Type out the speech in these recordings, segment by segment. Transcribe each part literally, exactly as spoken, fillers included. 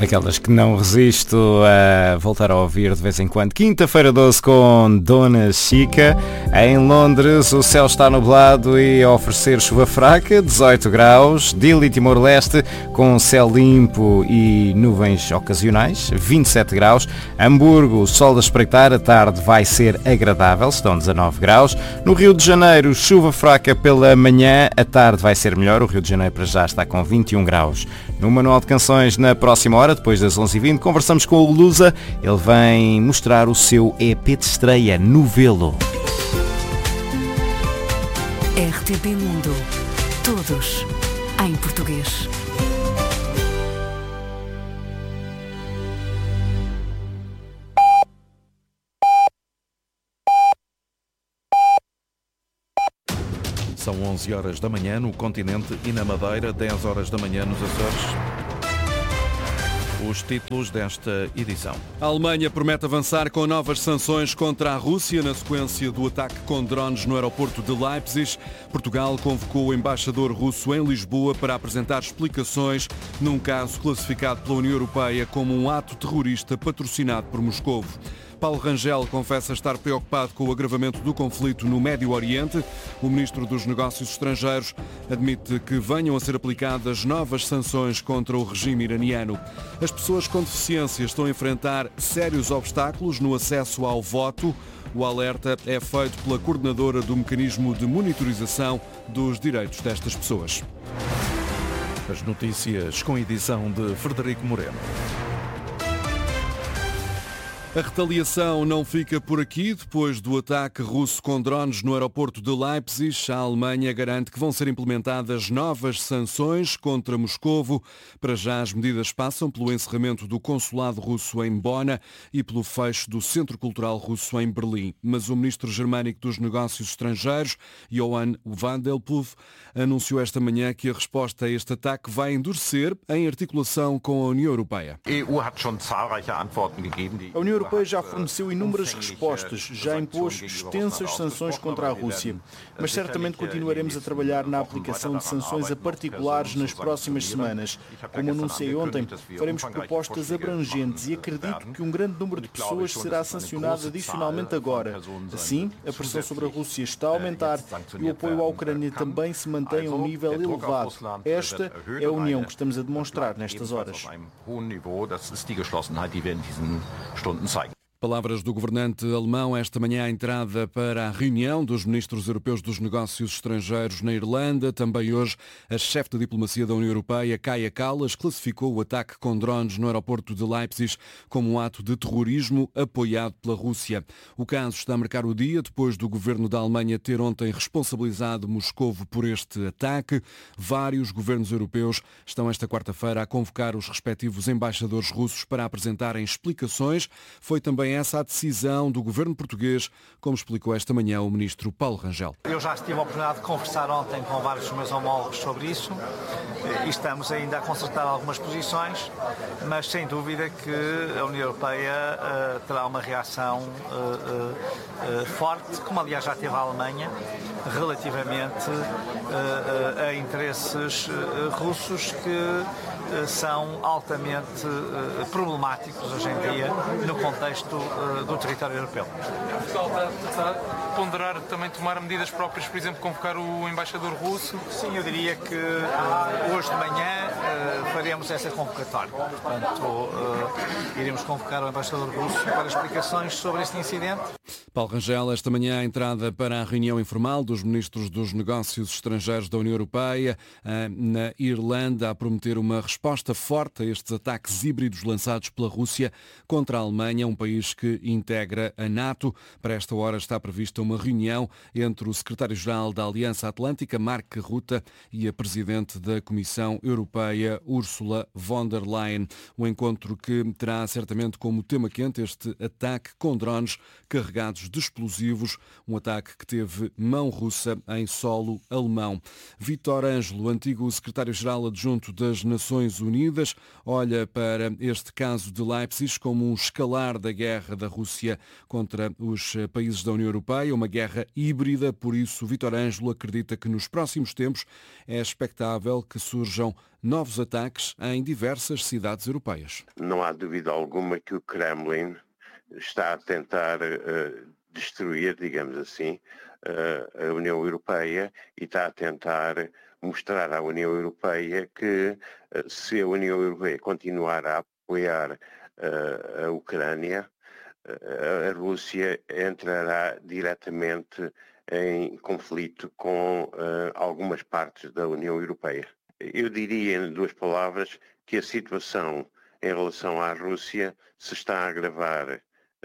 Daquelas que não resisto a voltar a ouvir de vez em quando. Quinta-feira doze com Dona Chica. Em Londres o céu está nublado e a oferecer chuva fraca, dezoito graus. Dili, Timor-Leste, com céu limpo e nuvens ocasionais, vinte e sete graus. Hamburgo, sol a espreitar, a tarde vai ser agradável, estão dezanove graus. No Rio de Janeiro, chuva fraca pela manhã, a tarde vai ser melhor. O Rio de Janeiro para já está com vinte e um graus. No Manual de Canções, na próxima hora, depois das onze e vinte, conversamos com o Lusa. Ele vem mostrar o seu E P de estreia, Novelo. R T P Mundo. Todos em português. São onze horas da manhã no continente e na Madeira, dez horas da manhã nos Açores. Os títulos desta edição. A Alemanha promete avançar com novas sanções contra a Rússia na sequência do ataque com drones no aeroporto de Leipzig. Portugal convocou o embaixador russo em Lisboa para apresentar explicações num caso classificado pela União Europeia como um ato terrorista patrocinado por Moscovo. Paulo Rangel confessa estar preocupado com o agravamento do conflito no Médio Oriente. O ministro dos Negócios Estrangeiros admite que venham a ser aplicadas novas sanções contra o regime iraniano. As pessoas com deficiência estão a enfrentar sérios obstáculos no acesso ao voto. O alerta é feito pela coordenadora do mecanismo de monitorização dos direitos destas pessoas. As notícias com edição de Frederico Moreno. A retaliação não fica por aqui. Depois do ataque russo com drones no aeroporto de Leipzig, a Alemanha garante que vão ser implementadas novas sanções contra Moscovo. Para já, as medidas passam pelo encerramento do consulado russo em Bona e pelo fecho do Centro Cultural Russo em Berlim. Mas o ministro germânico dos Negócios Estrangeiros, Johann Vandelpuf, anunciou esta manhã que a resposta a este ataque vai endurecer em articulação com a União Europeia. A União Europeia já forneceu inúmeras respostas, já impôs extensas sanções contra a Rússia, mas certamente continuaremos a trabalhar na aplicação de sanções a particulares nas próximas semanas. Como anunciei ontem, faremos propostas abrangentes e acredito que um grande número de pessoas será sancionado adicionalmente agora. Assim, a pressão sobre a Rússia está a aumentar e o apoio à Ucrânia também se mantém a um nível elevado. Esta é a união que estamos a demonstrar nestas horas. Palavras do governante alemão esta manhã à entrada para a reunião dos ministros europeus dos negócios estrangeiros na Irlanda. Também hoje, a chefe da diplomacia da União Europeia, Kaja Kallas, classificou o ataque com drones no aeroporto de Leipzig como um ato de terrorismo apoiado pela Rússia. O caso está a marcar o dia depois do governo da Alemanha ter ontem responsabilizado Moscovo por este ataque. Vários governos europeus estão esta quarta-feira a convocar os respectivos embaixadores russos para apresentarem explicações. Foi também essa a decisão do governo português, como explicou esta manhã o ministro Paulo Rangel. Eu já tive a oportunidade de conversar ontem com vários dos meus homólogos sobre isso e estamos ainda a consertar algumas posições, mas sem dúvida que a União Europeia uh, terá uma reação uh, uh, uh, forte, como aliás já teve a Alemanha, relativamente uh, uh, a interesses uh, russos que uh, são altamente uh, problemáticos hoje em dia no contexto do território europeu. Portugal está, está a ponderar também tomar medidas próprias, por exemplo, convocar o embaixador russo? Sim, eu diria que uh, hoje de manhã uh, faremos essa convocatória. Portanto, uh, iremos convocar o embaixador russo para explicações sobre este incidente. Paulo Rangel, esta manhã a entrada para a reunião informal dos ministros dos negócios estrangeiros da União Europeia na Irlanda a prometer uma resposta forte a estes ataques híbridos lançados pela Rússia contra a Alemanha, um país que integra a NATO. Para esta hora está prevista uma reunião entre o secretário-geral da Aliança Atlântica, Mark Rutte, e a presidente da Comissão Europeia, Ursula von der Leyen. Um encontro que terá certamente como tema quente este ataque com drones carregados carregados de explosivos, um ataque que teve mão russa em solo alemão. Vítor Ângelo, antigo secretário-geral adjunto das Nações Unidas, olha para este caso de Leipzig como um escalar da guerra da Rússia contra os países da União Europeia, uma guerra híbrida. Por isso, Vítor Ângelo acredita que nos próximos tempos é expectável que surjam novos ataques em diversas cidades europeias. Não há dúvida alguma que o Kremlin está a tentar uh, destruir, digamos assim, uh, a União Europeia e está a tentar mostrar à União Europeia que uh, se a União Europeia continuar a apoiar uh, a Ucrânia, uh, a Rússia entrará diretamente em conflito com uh, algumas partes da União Europeia. Eu diria, em duas palavras, que a situação em relação à Rússia se está a agravar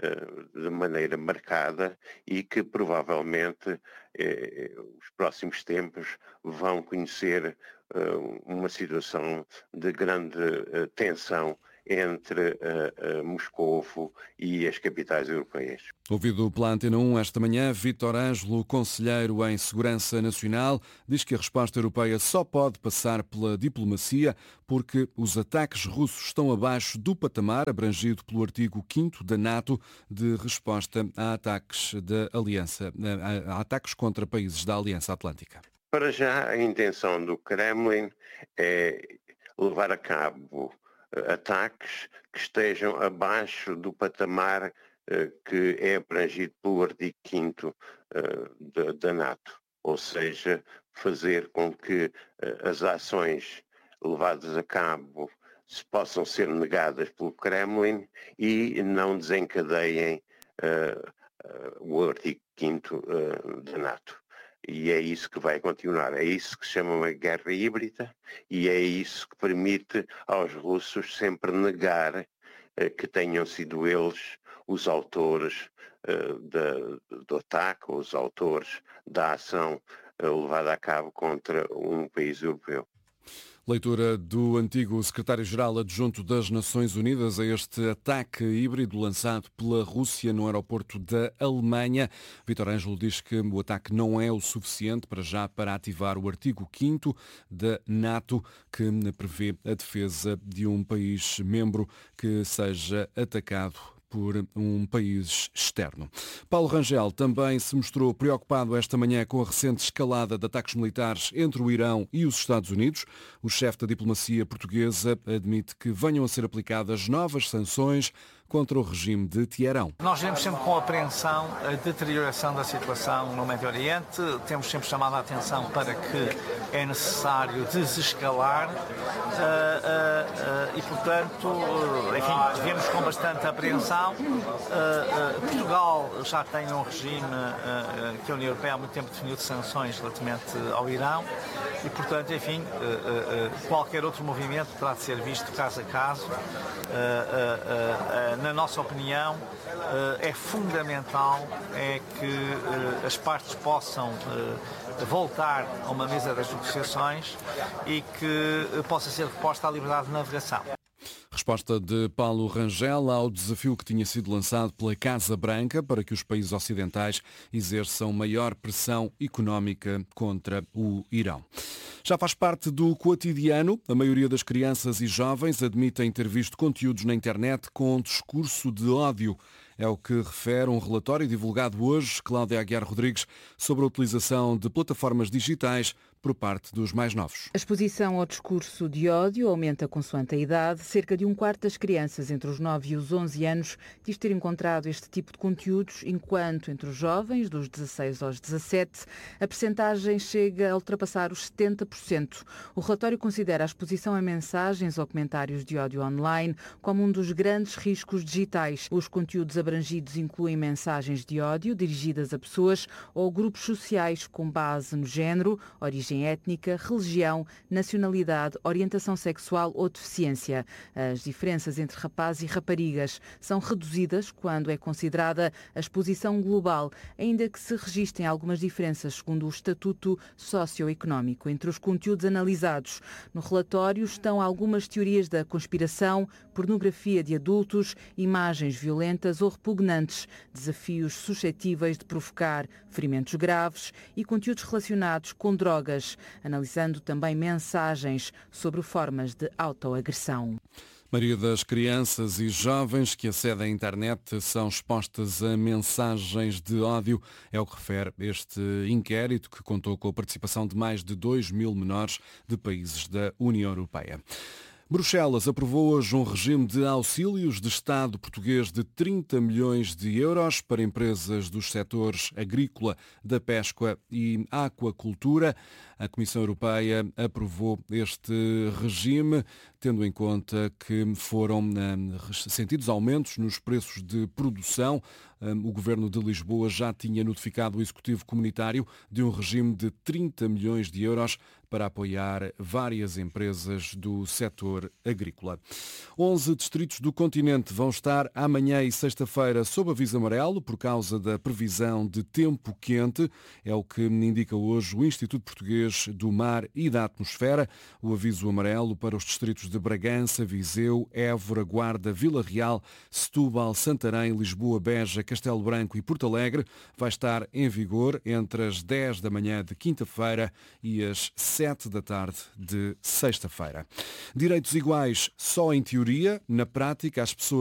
uh, de maneira marcada e que provavelmente uh, os próximos tempos vão conhecer uh, uma situação de grande uh, tensão entre uh, uh, Moscovo e as capitais europeias. Ouvido pela Antena um esta manhã, Vítor Ângelo, conselheiro em Segurança Nacional, diz que a resposta europeia só pode passar pela diplomacia porque os ataques russos estão abaixo do patamar abrangido pelo artigo quinto da NATO de resposta a ataques da Aliança, a ataques contra países da Aliança Atlântica. Para já, a intenção do Kremlin é levar a cabo ataques que estejam abaixo do patamar uh, que é abrangido pelo artigo quinto uh, da, da NATO, ou seja, fazer com que uh, as ações levadas a cabo se possam ser negadas pelo Kremlin e não desencadeiem uh, uh, o artigo quinto uh, da NATO. E é isso que vai continuar, é isso que se chama uma guerra híbrida e é isso que permite aos russos sempre negar uh, que tenham sido eles os autores uh, de, do ataque, os autores da ação uh, levada a cabo contra um país europeu. Leitura do antigo secretário-geral adjunto das Nações Unidas a este ataque híbrido lançado pela Rússia no aeroporto da Alemanha. Vítor Ângelo diz que o ataque não é o suficiente para já para ativar o artigo quinto da NATO, que prevê a defesa de um país membro que seja atacado por um país externo. Paulo Rangel também se mostrou preocupado esta manhã com a recente escalada de ataques militares entre o Irão e os Estados Unidos. O chefe da diplomacia portuguesa admite que venham a ser aplicadas novas sanções contra o regime de Teherão. Nós vemos sempre com apreensão a deterioração da situação no Médio Oriente. Temos sempre chamado a atenção para que é necessário desescalar uh, uh, uh, e, portanto, uh, enfim, vemos com bastante apreensão. Uh, uh, Portugal já tem um regime uh, que a União Europeia há muito tempo definiu de sanções relativamente ao Irão e, portanto, enfim, uh, uh, qualquer outro movimento terá de ser visto caso a caso. Uh, uh, uh, Na nossa opinião, é fundamental é que as partes possam voltar a uma mesa das negociações e que possa ser reposta a liberdade de navegação. Resposta de Paulo Rangel ao desafio que tinha sido lançado pela Casa Branca para que os países ocidentais exerçam maior pressão económica contra o Irão. Já faz parte do cotidiano. A maioria das crianças e jovens admitem ter visto conteúdos na internet com discurso de ódio. É o que refere um relatório divulgado hoje, Cláudia Aguiar Rodrigues, sobre a utilização de plataformas digitais por parte dos mais novos. A exposição ao discurso de ódio aumenta consoante a idade. Cerca de um quarto das crianças entre os nove e os onze anos diz ter encontrado este tipo de conteúdos, enquanto entre os jovens, dos dezasseis aos dezassete, a percentagem chega a ultrapassar os setenta por cento. O relatório considera a exposição a mensagens ou comentários de ódio online como um dos grandes riscos digitais. Os conteúdos abrangidos incluem mensagens de ódio dirigidas a pessoas ou grupos sociais com base no género, origem origem étnica, religião, nacionalidade, orientação sexual ou deficiência. As diferenças entre rapazes e raparigas são reduzidas quando é considerada a exposição global, ainda que se registrem algumas diferenças segundo o estatuto socioeconómico. Entre os conteúdos analisados no relatório estão algumas teorias da conspiração, pornografia de adultos, imagens violentas ou repugnantes, desafios suscetíveis de provocar ferimentos graves e conteúdos relacionados com drogas, analisando também mensagens sobre formas de autoagressão. A maioria das crianças e jovens que acedem à internet são expostas a mensagens de ódio, é o que refere este inquérito que contou com a participação de mais de dois mil menores de países da União Europeia. Bruxelas aprovou hoje um regime de auxílios de Estado português de trinta milhões de euros para empresas dos setores agrícola, da pesca e aquacultura. A Comissão Europeia aprovou este regime, tendo em conta que foram hum, sentidos aumentos nos preços de produção. Hum, o Governo de Lisboa já tinha notificado o Executivo Comunitário de um regime de trinta milhões de euros para apoiar várias empresas do setor agrícola. onze distritos do continente vão estar amanhã e sexta-feira sob aviso amarelo por causa da previsão de tempo quente. É o que indica hoje o Instituto Português do Mar e da Atmosfera. O aviso amarelo para os distritos de Bragança, Viseu, Évora, Guarda, Vila Real, Setúbal, Santarém, Lisboa, Beja, Castelo Branco e Porto Alegre vai estar em vigor entre as dez da manhã de quinta-feira e as sete da tarde de sexta-feira. Direitos iguais só em teoria, na prática as pessoas